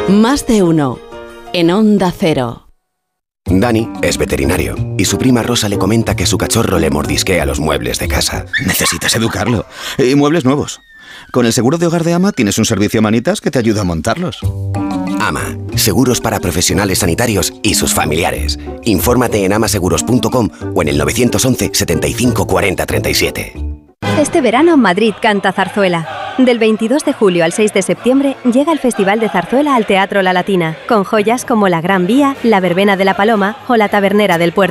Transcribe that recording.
Más de uno. En Onda Cero. Dani es veterinario y su prima Rosa le comenta que su cachorro le mordisquea los muebles de casa. Necesitas educarlo. Y muebles nuevos. Con el seguro de hogar de AMA tienes un servicio Manitas que te ayuda a montarlos. AMA, seguros para profesionales sanitarios y sus familiares. Infórmate en amaseguros.com o en el 911 75 40 37. Este verano Madrid canta zarzuela. Del 22 de julio al 6 de septiembre llega el Festival de Zarzuela al Teatro La Latina, con joyas como La Gran Vía, La Verbena de la Paloma o La Tabernera del Puerto.